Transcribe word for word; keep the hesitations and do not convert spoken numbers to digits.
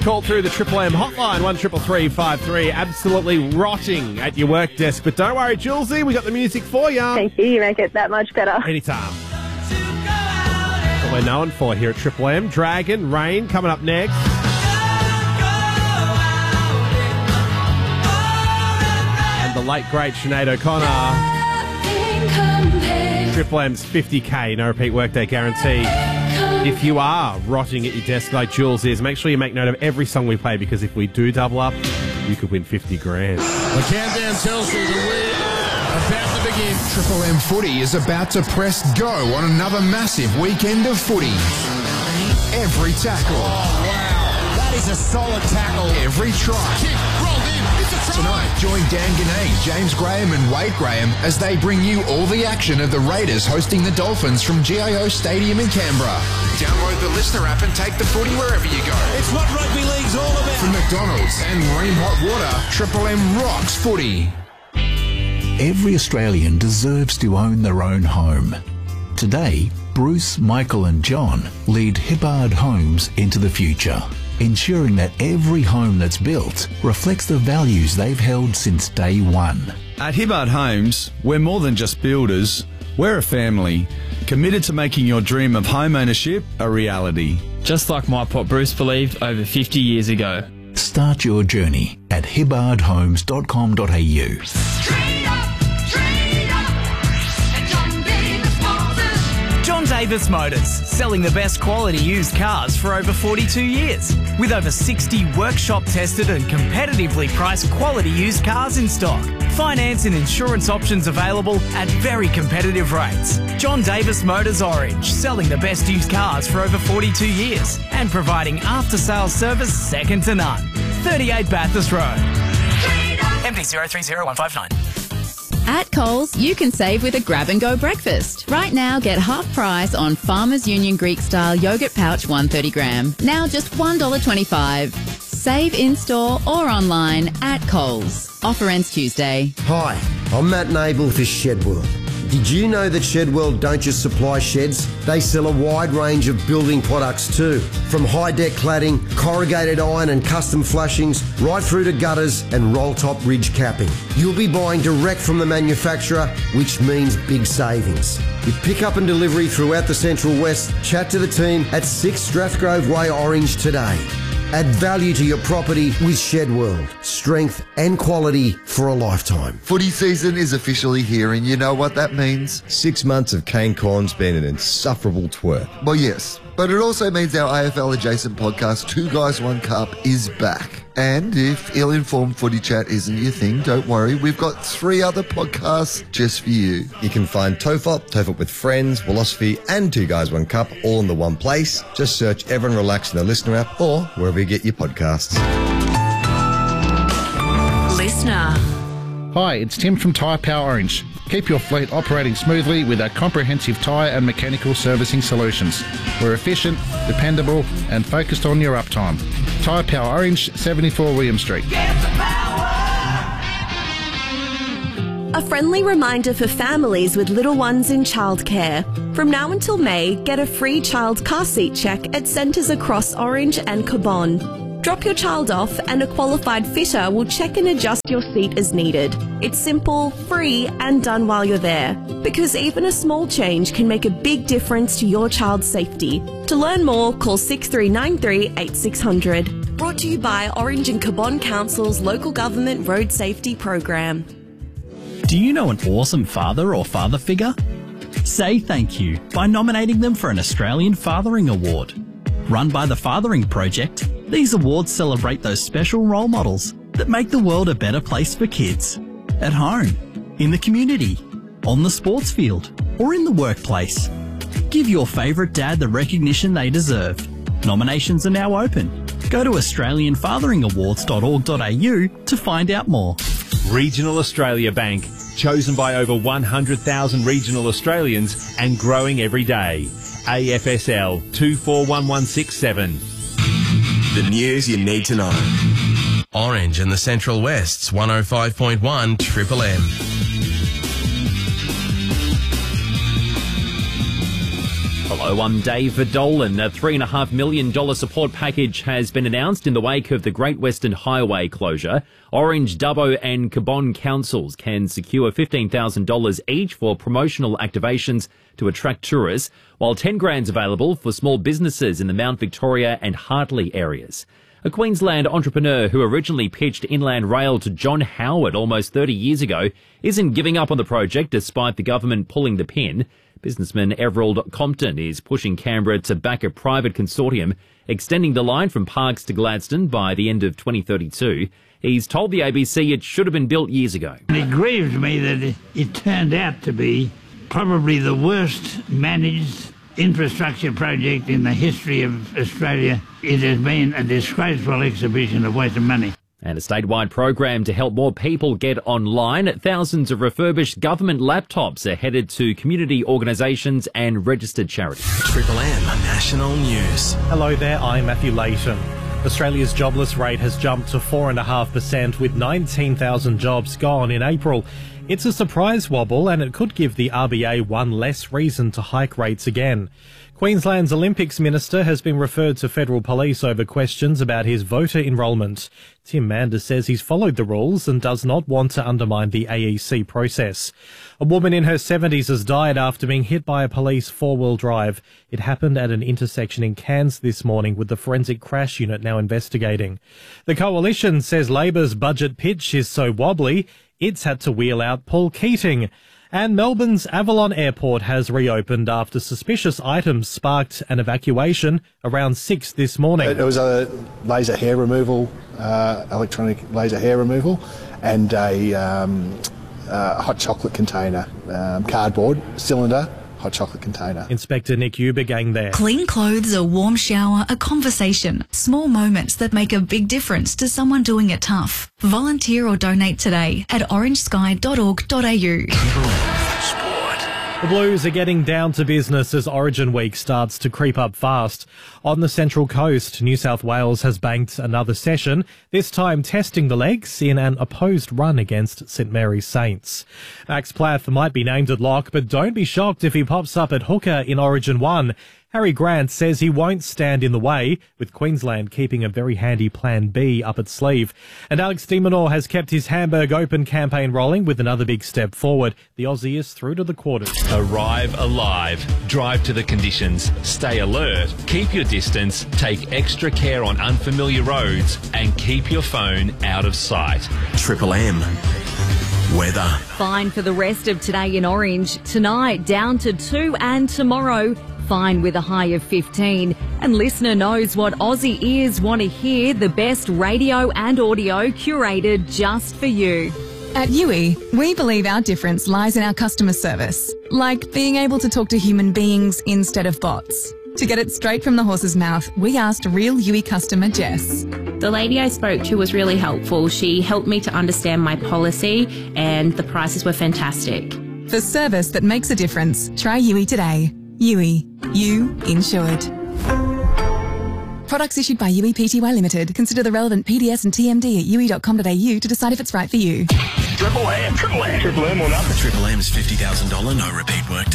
Call through the Triple M hotline, one triple three five three. Absolutely rotting at your work desk. But don't worry, Julesy, we got the music for you. Thank you. You make it that much better. Anytime. What we're known for here at Triple M. Dragon, Rain, coming up next. And the late, great Sinead O'Connor. Triple M's fifty K, no repeat workday guarantee. If you are rotting at your desk like Jules is, make sure you make note of every song we play, because if we do double up, you could win fifty grand. The countdown tells you that we are about to begin. Triple M Footy is about to press go on another massive weekend of footy. Every tackle. Oh, wow. That is a solid tackle. Every try. Kick, rolled in. It's a try. Tonight, join Dan Gannay, James Graham and Wade Graham as they bring you all the action of the Raiders hosting the Dolphins from G I O Stadium in Canberra. Download the Listener app and take the footy wherever you go. It's what rugby league's all about. From McDonald's and Ream Hot Water, Triple M rocks footy. Every Australian deserves to own their own home. Today, Bruce, Michael and John lead Hibbard Homes into the future, ensuring that every home that's built reflects the values they've held since day one. At Hibbard Homes, we're more than just builders. We're a family, committed to making your dream of home ownership a reality. Just like my pop Bruce believed over fifty years ago. Start your journey at hibbard homes dot com dot a u. John Davis Motors, selling the best quality used cars for over forty-two years. With over sixty workshop-tested and competitively priced quality used cars in stock. Finance and insurance options available at very competitive rates. John Davis Motors Orange, selling the best used cars for over forty-two years and providing after-sales service second to none. thirty-eight Bathurst Road. M D zero three zero one five nine. At Coles, you can save with a grab-and-go breakfast. Right now, get half price on Farmers Union Greek-style yogurt pouch one hundred thirty gram. Now just one dollar twenty-five. Save in-store or online at Coles. Offer ends Tuesday. Hi, I'm Matt Nable for Shed World. Did you know that Shed World don't just supply sheds? They sell a wide range of building products too. From high-deck cladding, corrugated iron and custom flashings, right through to gutters and roll-top ridge capping. You'll be buying direct from the manufacturer, which means big savings. With pick-up and delivery throughout the Central West, chat to the team at six Strathgrove Way Orange today. Add value to your property with Shed World. Strength and quality for a lifetime. Footy season is officially here, and you know what that means? Six months of Kane Corn's been an insufferable twerp. Well, yes, but it also means our A F L-adjacent podcast, Two Guys, One Cup, is back. And if ill-informed footy chat isn't your thing, don't worry. We've got three other podcasts just for you. You can find Tofop, Tofop with Friends, Philosophy, and Two Guys, One Cup all in the one place. Just search Everyone Relax in the Listener app or wherever you get your podcasts. Listener. Hi, it's Tim from Tyre Power Orange. Keep your fleet operating smoothly with our comprehensive tyre and mechanical servicing solutions. We're efficient, dependable and focused on your uptime. Tyre Power Orange, seventy-four William Street. A friendly reminder for families with little ones in childcare. From now until May, get a free child car seat check at centres across Orange and Cabon. Drop your child off and a qualified fitter will check and adjust your seat as needed. It's simple, free and done while you're there. Because even a small change can make a big difference to your child's safety. To learn more, call six three nine three eight six zero zero. Brought to you by Orange and Cabon Council's Local Government Road Safety Program. Do you know an awesome father or father figure? Say thank you by nominating them for an Australian Fathering Award. Run by the Fathering Project, these awards celebrate those special role models that make the world a better place for kids. At home, in the community, on the sports field, or in the workplace. Give your favourite dad the recognition they deserve. Nominations are now open. Go to australian fathering awards dot org dot a u to find out more. Regional Australia Bank, chosen by over one hundred thousand regional Australians and growing every day. A F S L two four one one six seven. The news you need to know. Orange and the Central West's one oh five point one Triple M. Hello, I'm Dave Verdolan. A three point five million dollars support package has been announced in the wake of the Great Western Highway closure. Orange, Dubbo and Cabonne councils can secure fifteen thousand dollars each for promotional activations to attract tourists, while ten grand's available for small businesses in the Mount Victoria and Hartley areas. A Queensland entrepreneur who originally pitched Inland Rail to John Howard almost thirty years ago isn't giving up on the project despite the government pulling the pin. Businessman Everald Compton is pushing Canberra to back a private consortium, extending the line from Parkes to Gladstone by the end of twenty thirty-two. He's told the A B C it should have been built years ago. It grieves me that it, it turned out to be probably the worst managed infrastructure project in the history of Australia. It has been a disgraceful exhibition of waste of money. And a statewide program to help more people get online. Thousands of refurbished government laptops are headed to community organisations and registered charities. Triple M National News. Hello there, I'm Matthew Layton. Australia's jobless rate has jumped to four point five percent with nineteen thousand jobs gone in April. It's a surprise wobble and it could give the R B A one less reason to hike rates again. Queensland's Olympics Minister has been referred to federal police over questions about his voter enrolment. Tim Manders says he's followed the rules and does not want to undermine the A E C process. A woman in her seventies has died after being hit by a police four-wheel drive. It happened at an intersection in Cairns this morning, with the forensic crash unit now investigating. The Coalition says Labor's budget pitch is so wobbly, it's had to wheel out Paul Keating. And Melbourne's Avalon Airport has reopened after suspicious items sparked an evacuation around six this morning. It was a laser hair removal, uh, electronic laser hair removal, and a um, uh, hot chocolate container, um, cardboard cylinder, hot chocolate container. Inspector Nick Ubergang there. Clean clothes, a warm shower, a conversation. Small moments that make a big difference to someone doing it tough. Volunteer or donate today at orange sky dot org dot a u. The Blues are getting down to business as Origin Week starts to creep up fast. On the Central Coast, New South Wales has banked another session, this time testing the legs in an opposed run against St Mary's Saints. Max Plath might be named at lock, but don't be shocked if he pops up at hooker in Origin one. Harry Grant says he won't stand in the way, with Queensland keeping a very handy plan B up its sleeve. And Alex de Minaur has kept his Hamburg Open campaign rolling with another big step forward. The Aussie is through to the quarters. Arrive alive. Drive to the conditions. Stay alert. Keep your distance. Take extra care on unfamiliar roads. And keep your phone out of sight. Triple M. Weather. Fine for the rest of today in Orange. Tonight down to two, and tomorrow fine with a high of fifteen. And listener knows what Aussie ears want to hear, the best radio and audio curated just for you. At U I, we believe our difference lies in our customer service, like being able to talk to human beings instead of bots. To get it straight from the horse's mouth, we asked real U I customer Jess. The lady I spoke to was really helpful. She helped me to understand my policy and the prices were fantastic. For service that makes a difference, try U I today. U I. You insured. Products issued by U I P T Y Limited. Consider the relevant P D S and T M D at u i dot com dot a u to decide if it's right for you. Triple M. Triple M. Triple M or nothing. Triple M's fifty thousand dollars no repeat work.